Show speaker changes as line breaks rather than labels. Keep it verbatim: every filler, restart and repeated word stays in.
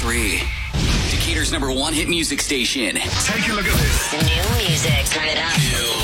three. Decatur's number one hit music station.
Take a look at this.
New music. Turn it up.
New